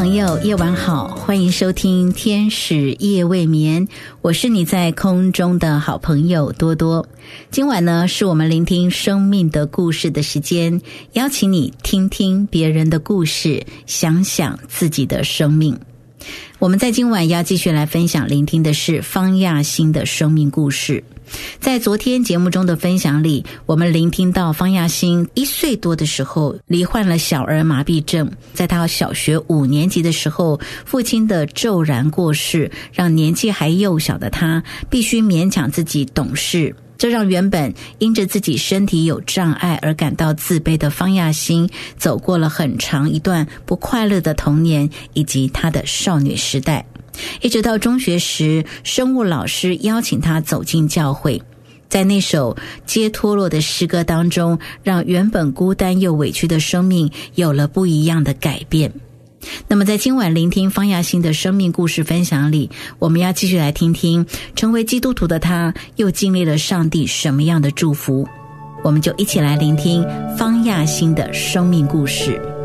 朋友，夜晚好，欢迎收听天使夜未眠，我是你在空中的好朋友多多。今晚呢，是我们聆听生命的故事的时间，邀请你听听别人的故事，想想自己的生命。我们在今晚要继续来分享聆听的是方亚欣的生命故事。在昨天节目中的分享里，我们聆听到方亚欣1岁多的时候罹患了小儿麻痹症，在他小学5年级的时候，父亲的骤然过世，让年纪还幼小的他必须勉强自己懂事，这让原本因着自己身体有障碍而感到自卑的方亚欣走过了很长一段不快乐的童年以及他的少女时代。一直到中学时，生物老师邀请他走进教会，在那首接脱落的诗歌当中，让原本孤单又委屈的生命有了不一样的改变。那么在今晚聆听方亚欣的生命故事分享里，我们要继续来听听成为基督徒的他又经历了上帝什么样的祝福。我们就一起来聆听方亚欣的生命故事。